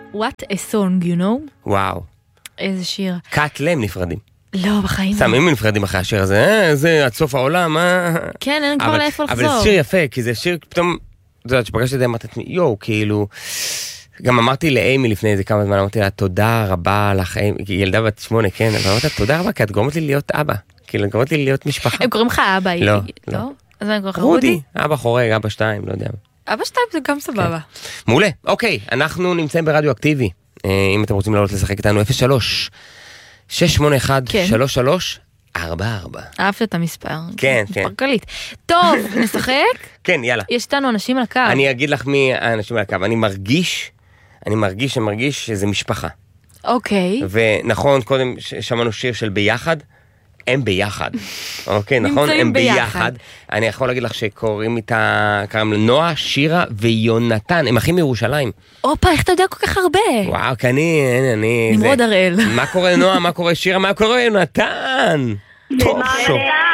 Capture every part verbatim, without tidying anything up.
What a song, you know? וואו. איזה שיר. קאט להם נפרדים. לא, בחיים. סמים נפרדים אחרי השיר הזה, אה, זה עד סוף העולם, אה. כן, אין כבר לאיפה לחזור. אבל זה שיר יפה, כי זה שיר, פתאום, אתה יודעת, שפגשתי את זה, אמרתי, יואו, כאילו, גם אמרתי לאימי לפני איזה כמה זמן, אמרתי לה, תודה רבה לך, כי ילדה בת שמונה, כן, אבל אמרתי לה, תודה רבה, כי את גורמת לי להיות אבא, כאילו, את גורמת לי להיות משפחה. הם קוראים לך אבא, לא, לא? אז אני קוראים לך רודי, אבא חורג, אבא שתיים, לא יודע. אבא שתיים זה גם סבבה. מעולה, אוקיי, אנחנו נמצאים ברדיו אקטיבי, אם אתם רוצים לעלות לשחק איתנו, אפס שלוש שש שמונה אחת שלוש שלוש ארבע ארבע. אהבת את המספר. כן, כן. מספר קליט. טוב, נשחק? כן, יאללה. יש לנו אנשים על הקו. אני אגיד לך מי האנשים על הקו. אני מרגיש, אני מרגיש, אני מרגיש שזה משפחה. אוקיי. ונכון, קודם שמענו שיר של ביחד, הם ביחד. אוקיי, נכון? הם ביחד. אני יכול להגיד לך שקוראים איתה, קראים לנועה, שירה ויונתן. הם אחים מירושלים. אופה, איך אתה יודע כל כך הרבה? וואו, כי אני, אני... נמרוד הראל. מה קורה לנועה, מה קורה שירה, מה קורה יונתן? טוב, שוב.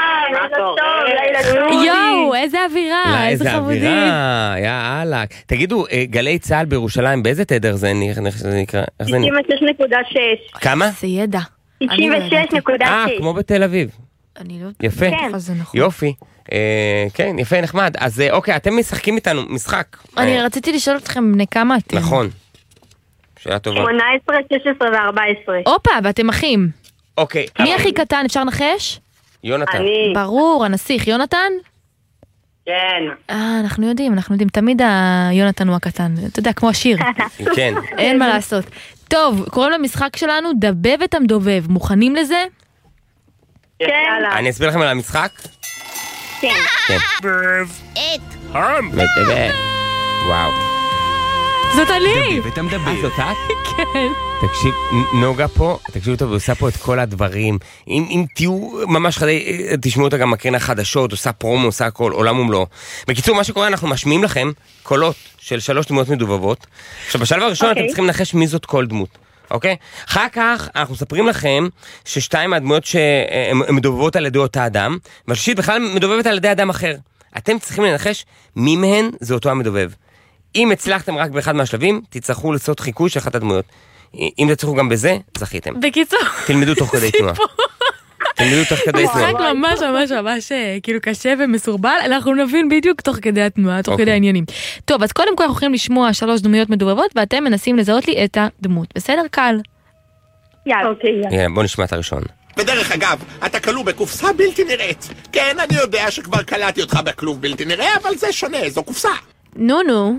יואו, איזה אווירה, איזה חמודים. איזה אווירה, יאללה. תגידו, גלי צהל בירושלים, באיזה תדר זה נקרא? תשעים ושש נקודה שש. כמה? זה ידע. תשעים ושש נקודה שש. אה, כמו בתל אביב. אני לא... יפה. יופי. כן, יפה, נחמד. אז אוקיי, אתם משחקים איתנו משחק. אני רציתי לשאול אתכם בני כמה אתם. נכון. שאלה טובה. שמונה עשרה, שש עשרה וארבע עשרה. אופה, ואתם אחים. אוקיי. מי הכי קטן, אפשר לנחש? יונתן. אני. ברור, הנסיך. יונתן? כן. אה, אנחנו יודעים, אנחנו יודעים. תמיד היונתן הוא הקטן. אתה יודע, כמו השיר. כן. אין מה לעשות. טוב, קוראים למשחק שלנו דבב את המדובב. מוכנים לזה? כן. אני אסביר לכם על המשחק? כן. כן. דבב את המדובב. וואו. זאת אני! דבב את המדובב. אה, זאת את? כן. תקשיב, נוגה פה, תקשיבו טוב, היא עושה פה את כל הדברים. אם, אם תהיו ממש חדי, תשמעו אותה גם מקרין החדשות, עושה פרומו, עושה הכל, עולם ומלוא. בקיצור, מה שקורה, אנחנו משמיעים לכם קולות של שלוש דמויות מדובבות. עכשיו, בשלב הראשון אתם צריכים לנחש מי זאת כל דמות. אוקיי? אחר כך אנחנו מספרים לכם ששתיים מהדמויות שהן מדובבות על ידי אותה אדם, והשלישית בכלל מדובבת על ידי אדם אחר. אתם צריכים לנחש מי מהן זה אותו המדובב. אם הצלחתם רק באחד מהשלבים, תצטרכו לעשות חיקוי של אחת הדמויות. אם תצטרכו גם בזה, זכיתם. בקיצור. תלמדו תוך כדי תנועה. תלמדו תוך כדי תנועה. משחק ממש ממש ממש כאילו קשה ומסורבל, אנחנו נבין בדיוק תוך כדי התנועה, תוך כדי העניינים. טוב, אז קודם כל אנחנו יכולים לשמוע שלוש דמויות מדובבות, ואתם מנסים לזהות לי את הדמות. בסדר? קל. יאללה. אוקיי, יאללה. יאללה, בוא נשמע את הראשון. בדרך אגב, אתה כלוא בקופסה בלתי נראית. כן, אני יודע שכבר קלטתי אותך בכלוב בלתי נראה, אבל זה שונה, זו קופסה. נו נו.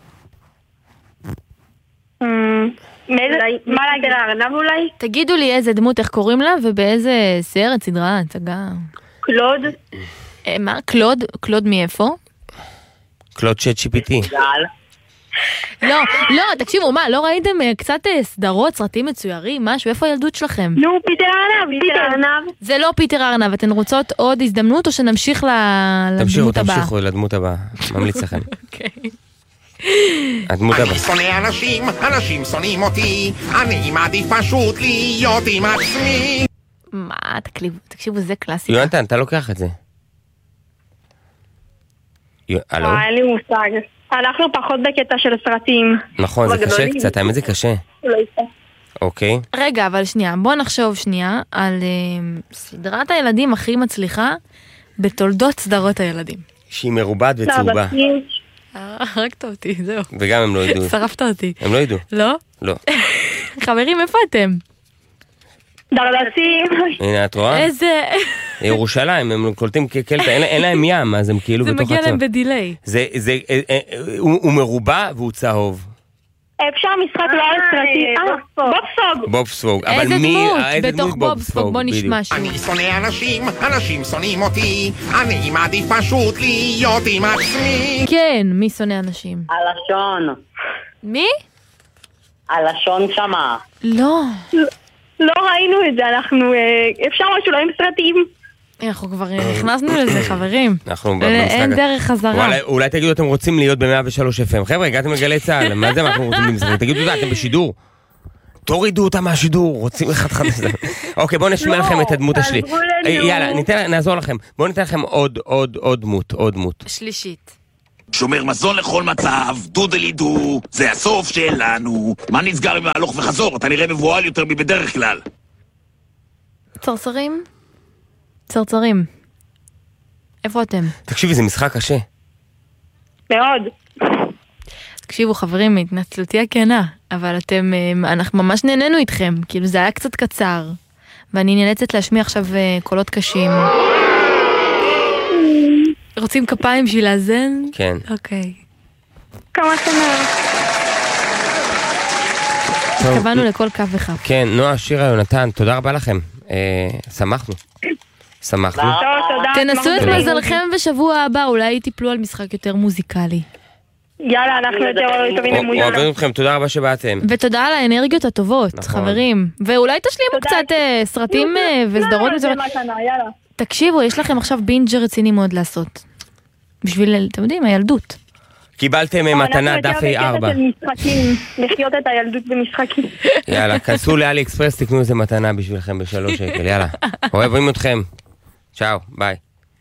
מה להגיד הארנב אולי? תגידו לי איזה דמות, איך קוראים לה, ובאיזה סרט, סדרה, הצגה. קלוד. מה? קלוד? קלוד מאיפה? קלוד צ'אט ג'י פי טי. לא, לא, תקשיבו, מה, לא ראיתם קצת סדרות, סרטים מצוירים, משהו, איפה הילדות שלכם? נו, פיטר ארנב, פיטר ארנב. זה לא פיטר ארנב, אתן רוצות עוד הזדמנות או שנמשיך לדמות הבאה? תמשיכו לדמות הבאה, ממליץ לכם. אוקיי. הדמות הבאה. אני שונא אנשים, אנשים שונאים אותי, אני מעדיף פשוט להיות עם עצמי. מה, תקשיבו, זה קלאסיקה. יונתן, אתה לוקח את זה. הלו? אין לי מושג. אנחנו פחות בקטע של סרטים. נכון, זה קשה קצת, האמת זה קשה. אוקיי. רגע, אבל שנייה, בוא נחשוב שנייה על uh, סדרת הילדים הכי מצליחה בתולדות סדרות הילדים. שהיא מרובעת וצהובה. הרגת אותי, זהו. וגם הם לא ידעו. שרפת אותי. הם לא ידעו. לא? לא. חברים, איפה אתם? דרדסים. הנה, את רואה? איזה... ירושלים, הם קולטים כקלטה, אין להם ים, אז הם כאילו בתוך עצמם. זה מגיע להם בדיליי. זה, זה, הוא מרובע והוא צהוב. אפשר משחק לא על סרטים. בובספוג. בובספוג. איזה דמות? בתוך בובספוג, בוא נשמע שוב. אני שונא אנשים, אנשים שונאים אותי, אני מעדיף פשוט להיות עם עצמי. כן, מי שונא אנשים? הלשון. מי? הלשון שמה. לא. לא ראינו את זה, אנחנו... אפשר משהו לא עם סרטים. אנחנו כבר נכנסנו לזה, חברים. אין דרך חזרה. אולי תגידו, אתם רוצים להיות ב-מאה ושלוש אף אם. חבר'ה, הגעתם לגלי צהל, מה זה אנחנו רוצים למשחק? תגידו, אתם בשידור. תורידו אותה מהשידור, רוצים אחד חדש. אוקיי, בואו נשמע לכם את הדמות השלי. יאללה, נעזור לכם. בואו ניתן לכם עוד, עוד, עוד דמות, עוד דמות. שלישית. שומר מזון לכל מצב, דודלי דו, זה הסוף שלנו. מה נסגר עם ההלוך וחזור? אתה נראה מבועל יותר מבדרך כלל. צרצרים? צרצרים. איפה אתם? תקשיבי, זה משחק קשה. מאוד. תקשיבו חברים, התנצלותי הכנה, אבל אתם, אנחנו ממש נהנינו איתכם, כאילו זה היה קצת קצר, ואני נאלצת להשמיע עכשיו קולות קשים. רוצים כפיים בשביל לאזן? כן. אוקיי. כמה שמח. התכוונו לכל קו וקו. כן, נועה, שירה, יונתן, תודה רבה לכם. שמחנו. שמחנו. תנסו את מזלכם בשבוע הבא, אולי תיפלו על משחק יותר מוזיקלי. יאללה, אנחנו יותר טובים למוזיקה. אוהבים אתכם, תודה רבה שבאתם. ותודה על האנרגיות הטובות, חברים. ואולי תשלימו קצת סרטים וסדרות. תקשיבו, יש לכם עכשיו בינג' רציני מאוד לעשות. בשביל, אתם יודעים, הילדות. קיבלתם מתנה דף איי ארבע. לחיות את הילדות במשחקים. יאללה, כנסו לאלי אקספרס, תקנו איזה מתנה בשבילכם בשלוש שקל, יאללה. אוהבים אתכם. צ'או, ביי.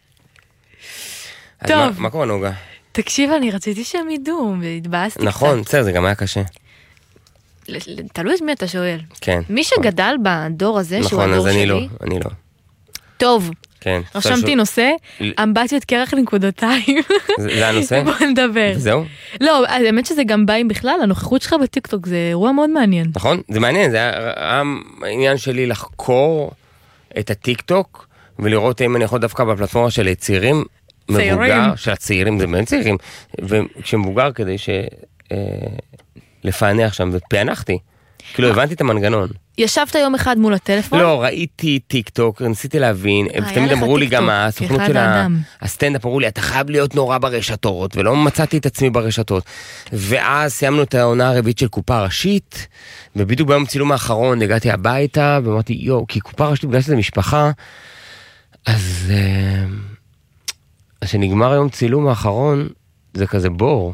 טוב. מה קורה נוגה? תקשיב, אני רציתי שהם ידעו, והתבאסתי קצת. נכון, בסדר, זה גם היה קשה. תלוי את מי אתה שואל. כן. מי שגדל בדור הזה, שהוא הדור שלי. נכון, אז אני לא, אני לא. טוב. כן. רשמתי נושא, אמבטיות קרח נקודתיים. זה הנושא? בוא נדבר. וזהו? לא, האמת שזה גם בא עם בכלל, הנוכחות שלך בטיקטוק זה אירוע מאוד מעניין. נכון, זה מעניין, זה היה העניין שלי לחקור את הטיקטוק, ולראות אם אני יכול דווקא בפלטפורמה של צעירים, מבוגר, של הצעירים, זה באמת צעירים, וכשמבוגר כדי ש... לפענח שם, ופענחתי. כאילו, הבנתי את המנגנון. ישבת יום אחד מול הטלפון? לא, ראיתי טיק טוק, ניסיתי להבין, תמיד אמרו לי גם הסוכנות של הסטנדאפ, אמרו לי, אתה חייב להיות נורא ברשתות, ולא מצאתי את עצמי ברשתות. ואז סיימנו את העונה הרביעית של קופה ראשית, ובדיוק ביום צילום האחרון הגעתי הביתה, ואמרתי, יו, כי קופה ראשית בגלל שזה משפחה, אז... אז שנגמר היום צילום האחרון, זה כזה בור.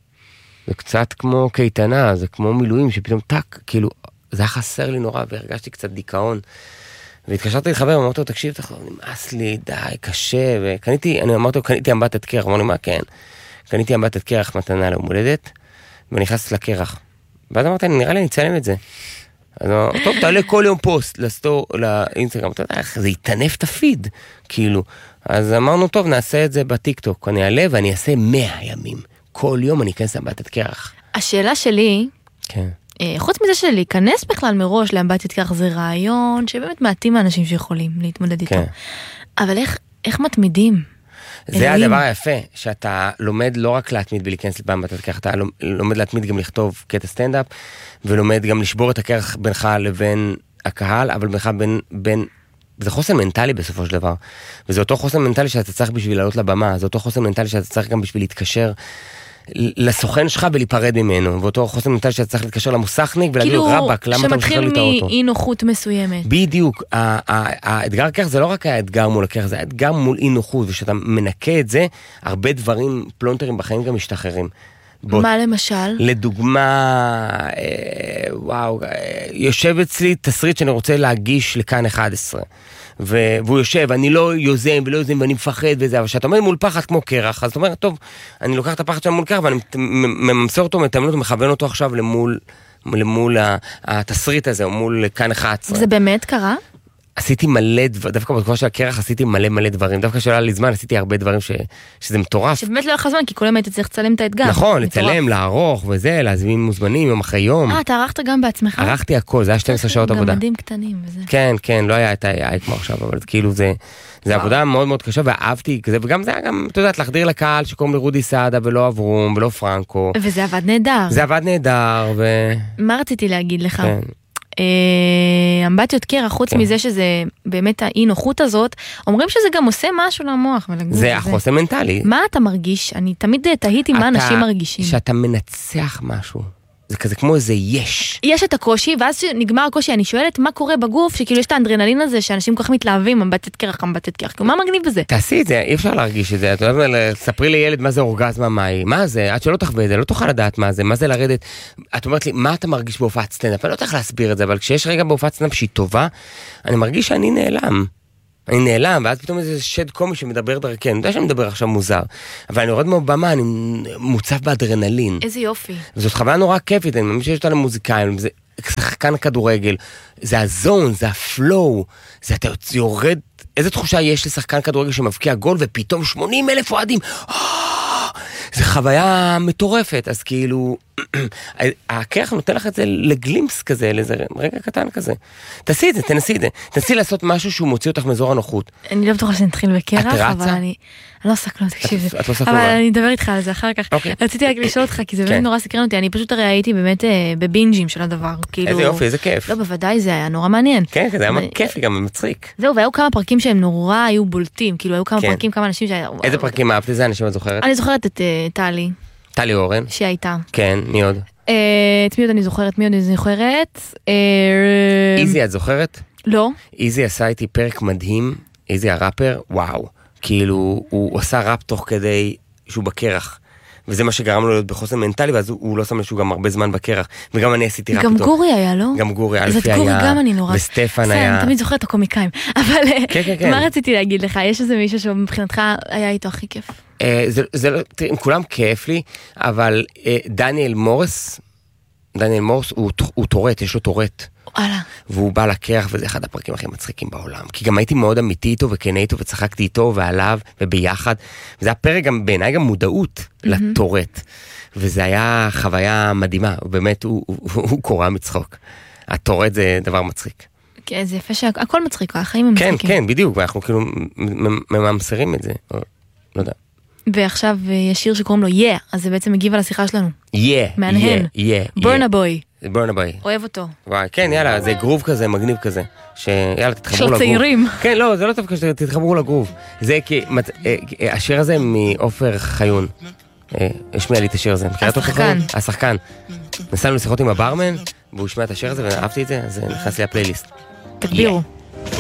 זה קצת כמו קייטנה, זה כמו מילואים שפתאום טק, כאילו, זה היה חסר לי נורא, והרגשתי קצת דיכאון. והתקשרתי לחבר, אמרתי לו, תקשיב, נמאס לי, די, קשה, וקניתי, אני אמרתי לו, קניתי אמבטת קרח, אמרתי, מה, כן. קניתי אמבטת קרח מתנה ליום הולדת, ונכנסתי לקרח. ואז אמרתי, נראה לי, אני אצלם את זה. אז אמרתי, טוב, תעלה כל יום פוסט לסטור, לאינסטגרם, אתה יודע, זה יתנף את הפיד, כאילו. אז אמרנו, טוב, נעשה את זה בטיקטוק, אני אעלה ואני אעשה מאה ימים. כל יום אני אכנס לאמבטת קרח. השאלה שלי, כן. חוץ מזה שלי, להיכנס בכלל מראש לאמבטת קרח זה רעיון שבאמת מעטים האנשים שיכולים להתמודד איתו. כן. אבל איך, איך מתמידים? זה הדבר היפה, שאתה לומד לא רק להתמיד בלהיכנס לאמבטת קרח, אתה לומד להתמיד גם לכתוב קטע סטנדאפ, ולומד גם לשבור את הקרח בינך לבין הקהל, אבל בינך בין... בין זה חוסן מנטלי בסופו של דבר, וזה אותו חוסן מנטלי שאתה צריך בשביל לעלות לבמה, זה אותו חוסן מנטלי שאתה צריך גם בשביל להתקשר לסוכן שלך ולהיפרד ממנו, ואותו חוסן מנטלי שאתה צריך להתקשר למוסכניק ולהגיד לו רבק, למה אתה משחרר לי את האוטו? שמתחיל מאי נוחות מסוימת. בדיוק, האתגר קרח זה לא רק האתגר מול הקרח, זה האתגר מול אי נוחות, ושאתה מנקה את זה, הרבה דברים פלונטרים בחיים גם משתחררים. מה למשל? לדוגמה, וואו, יושב אצלי תסריט שאני רוצה להגיש לכאן אחת עשרה, והוא יושב, אני לא יוזם ולא יוזם ואני מפחד וזה, אבל כשאתה עומד מול פחד כמו קרח, אז אתה אומר, טוב, אני לוקח את הפחד שלנו מול קרח ואני ממסור אותו, מתאמן אותו, מכוון אותו עכשיו למול, למול התסריט הזה, או מול כאן אחת עשרה. זה באמת קרה? עשיתי מלא דברים, דווקא בתקופה של הקרח עשיתי מלא מלא דברים, דווקא שלא היה לי זמן, עשיתי הרבה דברים ש... שזה מטורף. שבאמת לא לך זמן, כי כל יום היית צריך לצלם את האתגר. נכון, לצלם, לערוך וזה, להזמין מוזמנים יום אחרי יום. אה, אתה ערכת גם בעצמך? ערכתי הכל, זה היה שתים עשרה שעות עבודה. גם מדים קטנים וזה. כן, כן, לא היה את ה-איי כמו עכשיו, אבל כאילו זה... זה עבודה מאוד מאוד קשה, ואהבתי כזה, וגם זה היה גם, אתה יודעת, להחדיר לקהל שקוראים לרודי סעדה ולא אברום ולא פרנקו. וזה עבד נהדר. זה עבד נהדר, ו... מה רציתי להגיד לך? כן. אמבטיות קרח, חוץ מזה שזה באמת האי נוחות הזאת, אומרים שזה גם עושה משהו למוח ולגוף. זה החוסן מנטלי. מה אתה מרגיש? אני תמיד תהיתי מה אנשים מרגישים. שאתה מנצח משהו. זה כזה כמו איזה יש. יש את הקושי, ואז שנגמר הקושי, אני שואלת מה קורה בגוף, שכאילו יש את האנדרנלין הזה, שאנשים כל כך מתלהבים, אמבטת קרח, אמבטת קרח, מה מגניב בזה? תעשי את זה, אי אפשר להרגיש את זה, אתה יודע, ספרי לילד מה זה אורגזמה, מה היא, מה זה, עד שלא תחווה את זה, לא תוכל לדעת מה זה, מה זה לרדת, את אומרת לי, מה אתה מרגיש בהופעת סטנדאפ? אני לא צריך להסביר את זה, אבל כשיש רגע בהופעת סטנדאפ שהיא טובה, אני מרגיש שאני נעלם. אני נעלם, ואז פתאום איזה שד קומי שמדבר דרכי, אני יודע שאני מדבר עכשיו מוזר, אבל אני יורד מהבמה, אני מוצף באדרנלין. איזה יופי. וזאת חוויה נורא כיפית, אני ממש שיש אותה למוזיקאים, זה שחקן כדורגל, זה הזון, זה הפלואו, זה אתה יורד, איזה תחושה יש לשחקן כדורגל שמבקיע גול, ופתאום שמונים אלף אוהדים, זה חוויה מטורפת, אז כאילו, הכרח נותן לך את זה לגלימפס כזה, לאיזה רגע קטן כזה. תעשי את זה, תנסי את זה. תנסי לעשות משהו שהוא מוציא אותך מאזור הנוחות. אני לא בטוחה שנתחיל בקרח, את רצה? אבל אני... אני לא עושה כלום, תקשיב. את לא עושה אבל כלום. אני אדבר איתך על זה אחר כך. רציתי רק לשאול אותך, כי זה באמת נורא סקרן אותי. אני פשוט הרי הייתי באמת בבינג'ים של הדבר. איזה יופי, איזה כיף. לא, בוודאי זה היה נורא מעניין. כן, זה היה כיף גם מצחיק. זהו, והיו כמה פרקים שהם נורא היו בולטים. כאילו, היו כמה פרקים, כמה אנשים שהיה... איזה פרקים אהבת לזה, אנשים את זוכרת? אני זוכרת את טלי. טלי אורן. שהייתה. כן, מי עוד? את מי עוד אני זוכרת? מי עוד אני זוכרת? איזי, את זוכרת? לא. איזי עשה איתי פרק מדהים, איזי הראפר, וואו. כאילו, הוא עשה ראפ תוך כדי שהוא בקרח. וזה מה שגרם לו להיות בחוסן מנטלי, ואז הוא לא שם לשהו גם הרבה זמן בקרח. וגם אני עשיתי ראפ גם איתו. גורי היה, לא? גם גורי, אלפי אז את היה. גורי גם אני נורא. וסטפן היה. אני תמיד זוכרת את הקומיקאים. אבל כן, כן, כן. מה רציתי להגיד לך? יש איזה מישהו שמבחינתך היה איתו הכי כיף. זה, זה לא, תראי, עם כולם כיף לי, אבל דניאל מורס, דניאל מורס הוא, הוא טורט, יש לו טורט. וואלה. והוא בא לקרח, וזה אחד הפרקים הכי מצחיקים בעולם. כי גם הייתי מאוד אמיתי איתו וכנה איתו, וצחקתי איתו ועליו וביחד. וזה הפרק גם, בעיניי גם מודעות לטורט. וזה היה חוויה מדהימה, ובאמת הוא, הוא, הוא, הוא קורא מצחוק. הטורט זה דבר מצחיק. כן, זה יפה שהכל מצחיק, החיים הם מצחיקים. כן, כן, בדיוק, ואנחנו כאילו ממסרים את זה. לא יודע. ועכשיו יש שיר שקוראים לו Yeah, אז זה בעצם מגיב על השיחה שלנו. Yeah, מהנהן. yeah, yeah. Burna Boy. Burna Boy. אוהב אותו. וואי, כן, יאללה, זה גרוב כזה, מגניב כזה. שיאללה, תתחברו לגרוב. של צעירים. כן, לא, זה לא טוב שתתחברו לגרוב. זה כי, השיר הזה מעופר חיון. השמיע לי את השיר הזה. השחקן. השחקן. נסענו לשיחות עם הברמן, והוא השמיע את השיר הזה, ואהבתי את זה, אז נכנס לי הפלייליסט. תגבירו.